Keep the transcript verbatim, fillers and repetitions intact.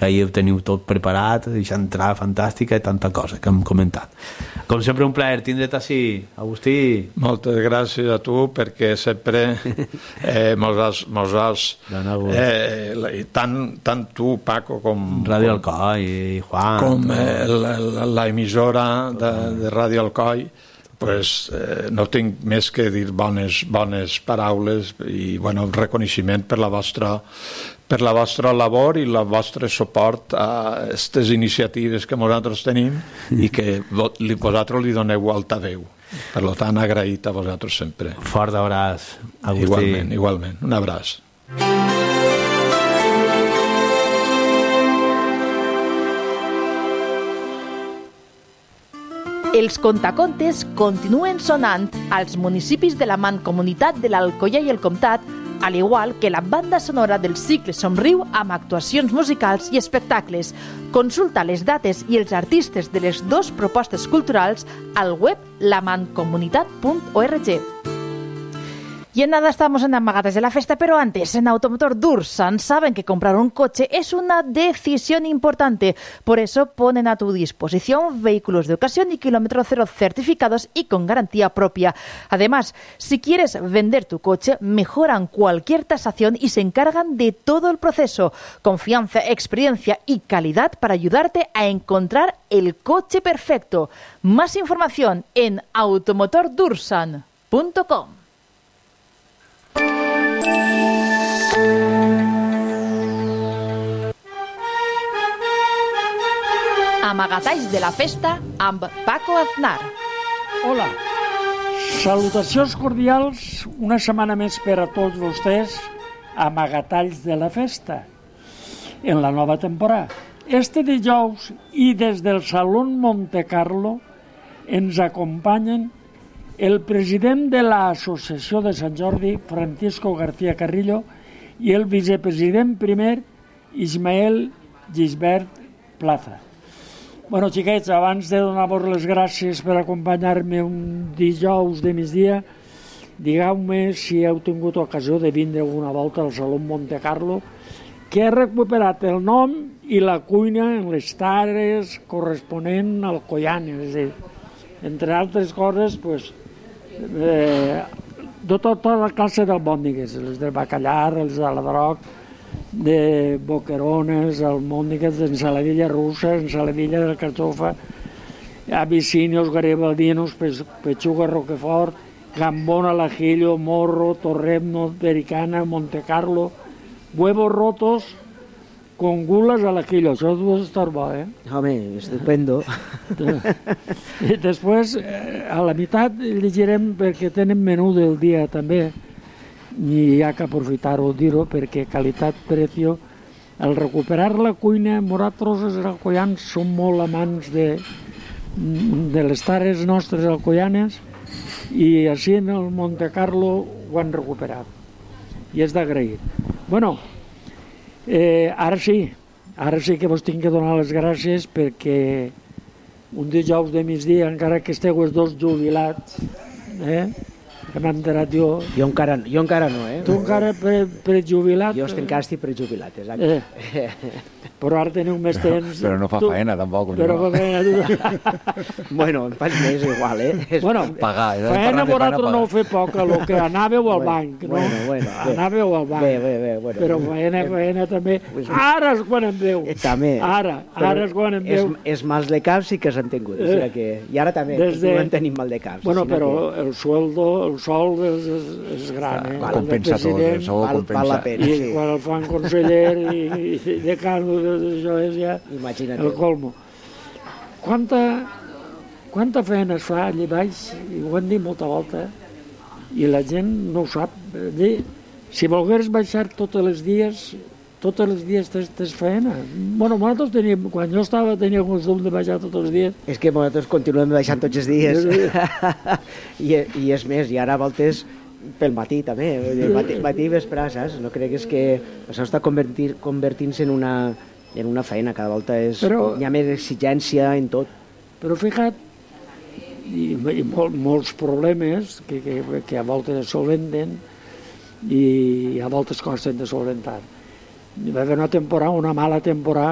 que ahir ho teniu tot preparat, aquesta entrada fantàstica i tanta cosa que hem comentat. Com sempre, un plaer tindre't així, Agustí. Moltes gràcies a tu, perquè sempre eh, mos has, mos has eh, tant, tant tu, Paco, com Ràdio Alcoi i Juan, com eh, la, la, la emissora de, de Ràdio Alcoi, pues, eh, no tinc més que dir bones, bones paraules i bueno, un reconeixement per la vostra per la vostra labor i el vostre suport a aquestes iniciatives que nosaltres tenim i que vosaltres li doneu altaveu. Per tant, agraït a vosaltres sempre. Fort abraç, Agustí. Igualment, igualment. Un abraç. Els contacontes continuen sonant als municipis de la Mancomunitat de l'Alcoià i el Comtat, al igual que la banda sonora del cicle Somriu amb actuacions musicals i espectacles. Consulta les dates i els artistes de les dues propostes culturals al web la mancomunitat punt org. Y en nada estamos en Amagates de la Festa, pero antes, en Automotor Dursan saben que comprar un coche es una decisión importante. Por eso ponen a tu disposición vehículos de ocasión y kilómetro cero certificados y con garantía propia. Además, si quieres vender tu coche, mejoran cualquier tasación y se encargan de todo el proceso. Confianza, experiencia y calidad para ayudarte a encontrar el coche perfecto. Más información en automotor dursan punto com. Amagatalls de la Festa amb Paco Aznar. Hola, salutacions cordials, una setmana més per a tots vostès, Amagatalls de la Festa, en la nova temporada. Este dijous i des del Salón Monte Carlo ens acompanyen el president de l'Associació de Sant Jordi, Francisco García Carrillo, i el vicepresident primer, Ismael Gisbert Plaza. Bueno, xiquets, abans de donar-vos les gràcies per acompanyar-me un dijous de migdia, digueu-me si heu tingut ocasió de vindre alguna volta al Salón Monte Carlo, que ha recuperat el nom i la cuina en les tares corresponent al Coianes. És a dir, entre altres coses, pues, eh, de tota la classe d'almòndigues, els del bacallar, els de la droc, de boquerones, almòndigues, ensaladilla russa, ensaladilla de la carxofa, abissinios, garibaldinos, pechuga roquefort, gambón al ajillo, morro, torrezno, pericana, Montecarlo, huevos rotos con gulas al ajillo. Això deu estar bo, eh? Home, estupendo. I després, a la meitat, llegirem perquè tenen menú del dia també, i hi ha que aprofitar-ho, dir-ho, perquè qualitat-precio, al recuperar la cuina, nosaltres els alcoians som molt amants de, de les tares nostres alcoianes i així en el Monte Carlo ho han recuperat i és d'agrair. Bueno, eh, ara sí, ara sí que vos tinc que donar les gràcies perquè un dijous de migdia, encara que esteu els dos jubilats, eh, que m'he enterat jo. Jo encara, jo encara no, eh? Tu encara pre, prejubilat? Jo encara estic prejubilat, exacte. Eh. Però ara teniu més temps. Però no fa tu, feina, tampoc. Però fa feina, tu. Bueno, em faig més igual, eh? Bueno, pagar, eh? feina vosaltres no ho fer poc, el que anàveu al banc, no? Bueno, bueno, anàveu al banc. Bé, bé, bé, bueno. Però feina, feina també. Ara és quan em veu. També. Ara, ara és quan em veu. Els mals de cap sí que s'han tingut. O sigui que, i ara també, de... no tenim mal de cap. Bueno, però que... el sueldo, el sol és, és, és gran, eh? Val, compensa tot, el sou compensa. Val la pena, I sí. quan el fan conseller i, i decano, això és ja imagina't el colmo. Quanta, quanta feina es fa allà baix, i ho hem dit molta volta, i la gent no ho sap. Si volgués baixar tots els dies, tots els dies tens feina. Bueno, nosaltres teníem, quan jo estava tenia costum de baixar tots els dies. És que nosaltres continuem baixant tots els dies. I, I és més, i ara a voltes pel matí també, matí, matí i vesprà, saps? No cregues que això està convertir, convertint-se en una, en una feina, cada volta és, però, hi ha més exigència en tot. Però fija't, i, i mol, molts problemes que, que, que a voltes es solventen i a voltes costen de solventar. Hi va haver una temporada, una mala temporada,